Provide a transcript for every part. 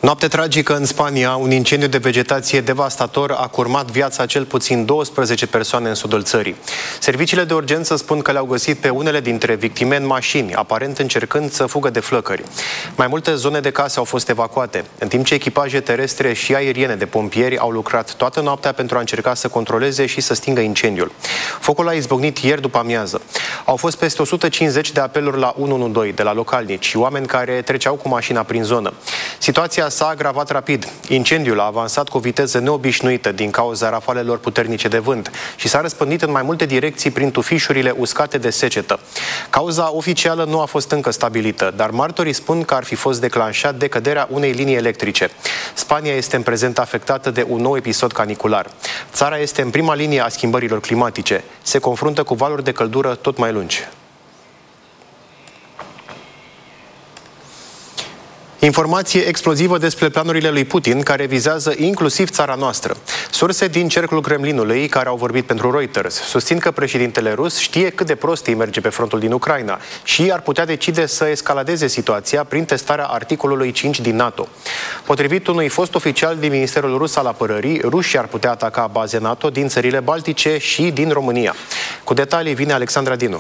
Noapte tragică în Spania, un incendiu de vegetație devastator a curmat viața cel puțin 12 persoane în sudul țării. Serviciile de urgență spun că le-au găsit pe unele dintre victime în mașini, aparent încercând să fugă de flăcări. Mai multe zone de case au fost evacuate, în timp ce echipaje terestre și aeriene de pompieri au lucrat toată noaptea pentru a încerca să controleze și să stingă incendiul. Focul a izbucnit ieri după amiază. Au fost peste 150 de apeluri la 112 de la localnici și oameni care treceau cu mașina prin zonă. Situația s-a agravat rapid. Incendiul a avansat cu o viteză neobișnuită din cauza rafalelor puternice de vânt și s-a răspândit în mai multe direcții prin tufișurile uscate de secetă. Cauza oficială nu a fost încă stabilită, dar martorii spun că ar fi fost declanșat de căderea unei linii electrice. Spania este în prezent afectată de un nou episod canicular. Țara este în prima linie a schimbărilor climatice. Se confruntă cu valuri de căldură tot mai lungi. Informație explozivă despre planurile lui Putin, care vizează inclusiv țara noastră. Surse din cercul Kremlinului, care au vorbit pentru Reuters, susțin că președintele rus știe cât de prost îi merge pe frontul din Ucraina și ar putea decide să escaladeze situația prin testarea articolului 5 din NATO. Potrivit unui fost oficial din Ministerul Rus al Apărării, rușii ar putea ataca baze NATO din țările Baltice și din România. Cu detalii vine Alexandra Dinu.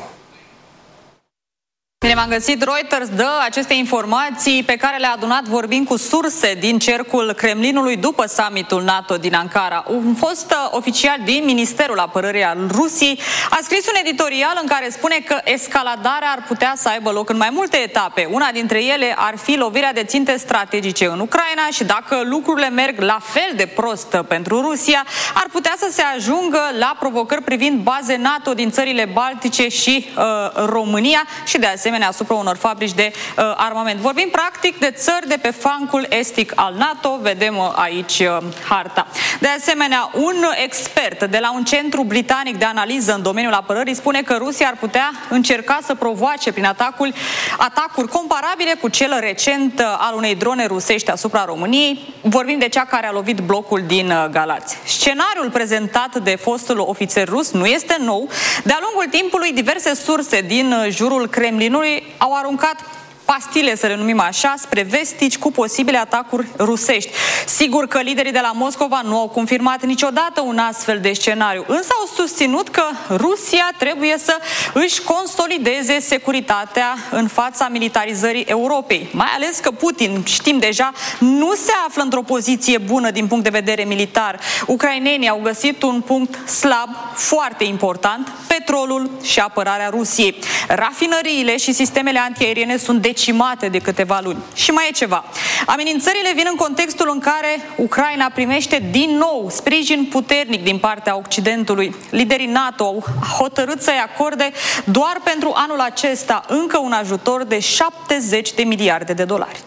Bine v-am găsit. Reuters dă aceste informații pe care le-a adunat vorbind cu surse din cercul Kremlinului după summitul NATO din Ankara. Un fost oficial din Ministerul Apărării al Rusiei a scris un editorial în care spune că escaladarea ar putea să aibă loc în mai multe etape. Una dintre ele ar fi lovirea de ținte strategice în Ucraina și dacă lucrurile merg la fel de prost pentru Rusia, ar putea să se ajungă la provocări privind baze NATO din țările Baltice și România și de asemenea asupra unor fabrici de armament. Vorbim practic de țări de pe flancul estic al NATO, vedem aici harta. De asemenea, un expert de la un centru britanic de analiză în domeniul apărării spune că Rusia ar putea încerca să provoace prin atacuri comparabile cu cel recent al unei drone rusești asupra României. Vorbim de cea care a lovit blocul din Galați. Scenariul prezentat de fostul ofițer rus nu este nou. De-a lungul timpului, diverse surse din jurul Kremlinului au aruncat pastile, să le numim așa, spre vestici cu posibile atacuri rusești. Sigur că liderii de la Moscova nu au confirmat niciodată un astfel de scenariu, însă au susținut că Rusia trebuie să își consolideze securitatea în fața militarizării Europei. Mai ales că Putin, știm deja, nu se află într-o poziție bună din punct de vedere militar. Ucrainenii au găsit un punct slab, foarte important, petrolul și apărarea Rusiei. Rafinăriile și sistemele antiaeriene sunt decimate de câteva luni. Și mai e ceva. Amenințările vin în contextul în care Ucraina primește din nou sprijin puternic din partea Occidentului. Liderii NATO au hotărât să-i acorde doar pentru anul acesta încă un ajutor de 70 de miliarde de dolari.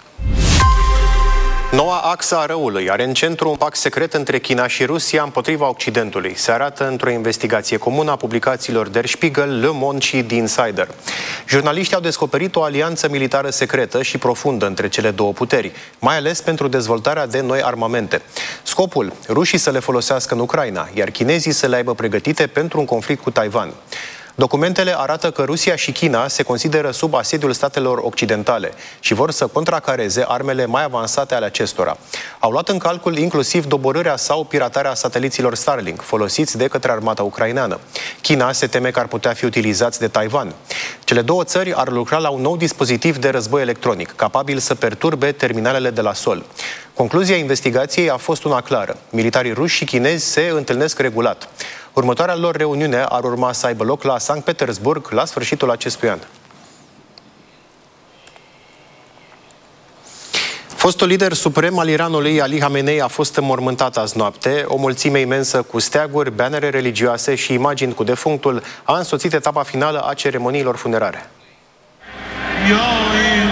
Noua axă a răului are în centru un pact secret între China și Rusia împotriva Occidentului. Se arată într-o investigație comună a publicațiilor Der Spiegel, Le Monde și The Insider. Jurnaliștii au descoperit o alianță militară secretă și profundă între cele două puteri, mai ales pentru dezvoltarea de noi armamente. Scopul, rușii să le folosească în Ucraina, iar chinezii să le aibă pregătite pentru un conflict cu Taiwan. Documentele arată că Rusia și China se consideră sub asediul statelor occidentale și vor să contracareze armele mai avansate ale acestora. Au luat în calcul inclusiv doborârea sau piratarea sateliților Starlink, folosiți de către armata ucraineană. China se teme că ar putea fi utilizați de Taiwan. Cele două țări ar lucra la un nou dispozitiv de război electronic, capabil să perturbe terminalele de la sol. Concluzia investigației a fost una clară. Militarii ruși și chinezi se întâlnesc regulat. Următoarea lor reuniune ar urma să aibă loc la Sankt Petersburg la sfârșitul acestui an. Fostul lider suprem al Iranului, Ali Khamenei, a fost înmormântat azi noapte. O mulțime imensă cu steaguri, banere religioase și imagini cu defunctul a însoțit etapa finală a ceremoniilor funerare.